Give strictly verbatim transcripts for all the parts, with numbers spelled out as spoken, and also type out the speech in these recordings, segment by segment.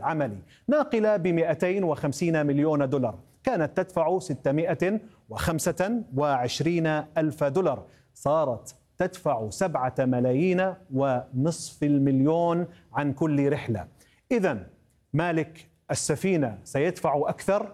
عملي، ناقلة ب مئتين وخمسين مليون دولار كانت تدفع ستمئة وخمسة وعشرين ألف دولار، صارت تدفع سبعة ملايين ونصف المليون عن كل رحلة. إذن مالك السفينة سيدفع أكثر،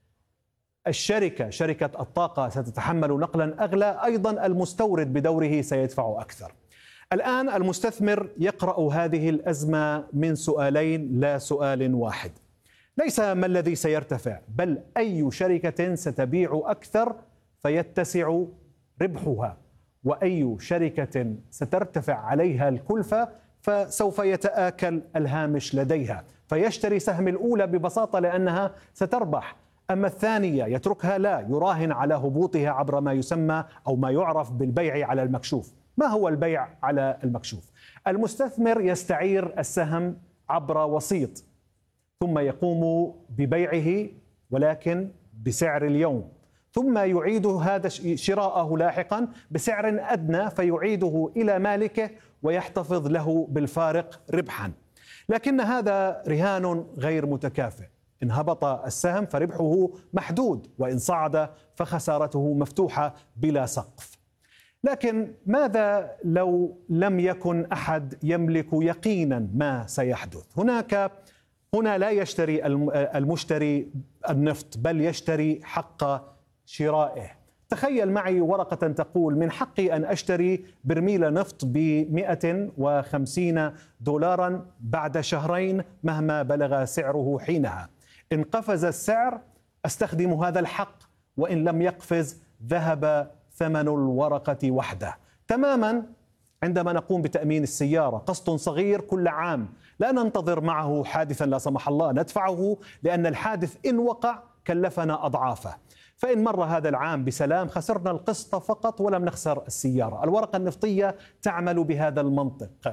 الشركة شركة الطاقة ستتحمل نقلا أغلى، أيضا المستورد بدوره سيدفع أكثر. الآن المستثمر يقرأ هذه الأزمة من سؤالين لا سؤال واحد، ليس ما الذي سيرتفع، بل أي شركة ستبيع أكثر فيتسع ربحها، وأي شركة سترتفع عليها الكلفة فسوف يتآكل الهامش لديها، فيشتري سهم الأولى ببساطة لأنها ستربح، أما الثانية يتركها لا، يراهن على هبوطها عبر ما يسمى أو ما يعرف بالبيع على المكشوف. ما هو البيع على المكشوف؟ المستثمر يستعير السهم عبر وسيط ثم يقوم ببيعه ولكن بسعر اليوم، ثم يعيد هذا شراءه لاحقا بسعر أدنى فيعيده إلى مالكه ويحتفظ له بالفارق ربحا. لكن هذا رهان غير متكافئ، إن هبط السهم فربحه محدود، وإن صعد فخسارته مفتوحة بلا سقف. لكن ماذا لو لم يكن أحد يملك يقينا ما سيحدث؟ هناك هنا لا يشتري المشتري النفط بل يشتري حق شرائه. تخيل معي ورقة تقول من حقي أن أشتري برميل نفط ب مئة وخمسين دولارا بعد شهرين مهما بلغ سعره حينها. إن قفز السعر أستخدم هذا الحق، وإن لم يقفز ذهب ثمن الورقة وحده. تماما عندما نقوم بتأمين السيارة، قسط صغير كل عام، لا ننتظر معه حادثا لا سمح الله، ندفعه لأن الحادث إن وقع كلفنا أضعافه، فإن مر هذا العام بسلام خسرنا القسط فقط ولم نخسر السيارة. الورقة النفطية تعمل بهذا المنطق،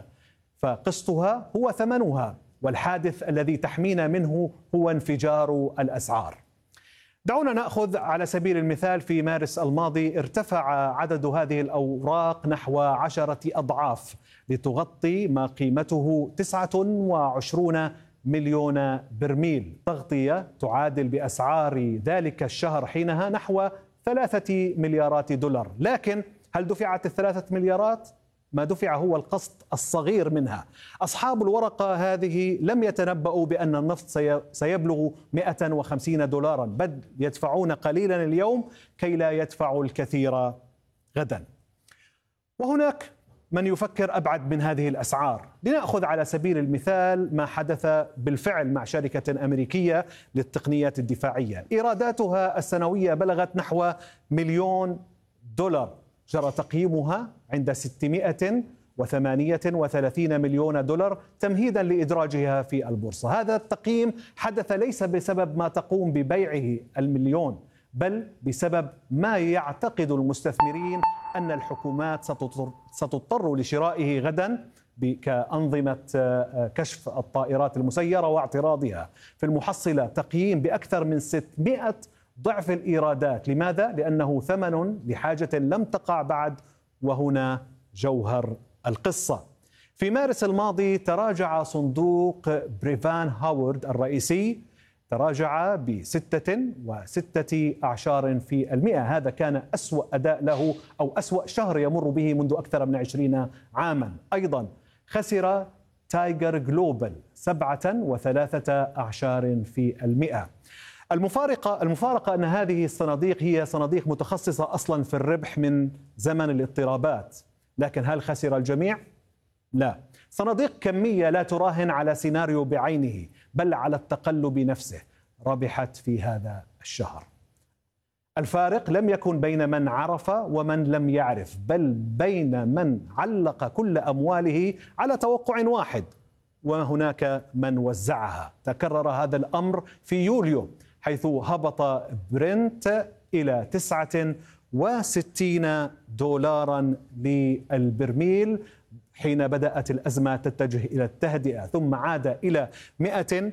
فقسطها هو ثمنها، والحادث الذي تحمينا منه هو انفجار الأسعار. دعونا نأخذ على سبيل المثال في مارس الماضي ارتفع عدد هذه الأوراق نحو عشرة أضعاف لتغطي ما قيمته تسعة وعشرين مليون برميل، تغطية تعادل بأسعار ذلك الشهر حينها نحو ثلاثة مليارات دولار. لكن هل دفعت الثلاثة مليارات؟ ما دفع هو القسط الصغير منها. أصحاب الورقة هذه لم يتنبؤوا بأن النفط سيبلغ مئة وخمسين دولارا، بل يدفعون قليلا اليوم كي لا يدفعوا الكثير غدا. وهناك من يفكر أبعد من هذه الأسعار. لنأخذ على سبيل المثال ما حدث بالفعل مع شركة أمريكية للتقنيات الدفاعية، إيراداتها السنوية بلغت نحو مليون دولار، جرى تقييمها عند ستمئة وثمانية وثلاثين مليون دولار تمهيدا لإدراجها في البورصة. هذا التقييم حدث ليس بسبب ما تقوم ببيعه المليون، بل بسبب ما يعتقد المستثمرين أن الحكومات ستضطر لشرائه غدا كأنظمة كشف الطائرات المسيرة واعتراضها. في المحصلة تقييم بأكثر من ستمئة ضعف الإيرادات. لماذا؟ لأنه ثمن لحاجة لم تقع بعد، وهنا جوهر القصة. في مارس الماضي تراجع صندوق بريفان هاورد الرئيسي، تراجع بستة وستة أعشار في المئة. هذا كان أسوأ أداء له أو أسوأ شهر يمر به منذ أكثر من عشرين عاما. أيضا خسر تايجر جلوبال سبعة وثلاثة أعشار في المئة. المفارقة المفارقة أن هذه الصناديق هي صناديق متخصصة أصلا في الربح من زمن الاضطرابات، لكن هل خسر الجميع؟ لا. صناديق كمية لا تراهن على سيناريو بعينه بل على التقلب نفسه، ربحت في هذا الشهر. الفارق لم يكن بين من عرف ومن لم يعرف، بل بين من علق كل أمواله على توقع واحد وهناك من وزعها. تكرر هذا الأمر في يوليو حيث هبط برنت إلى تسعة وستين دولارا للبرميل حين بدأت الأزمة تتجه إلى التهدئة، ثم عاد إلى مئة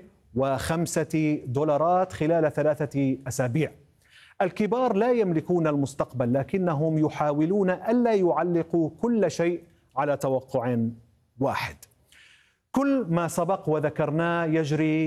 وخمسة دولارات خلال ثلاثة أسابيع. الكبار لا يملكون المستقبل، لكنهم يحاولون ألا يعلقوا كل شيء على توقع واحد. كل ما سبق وذكرناه يجري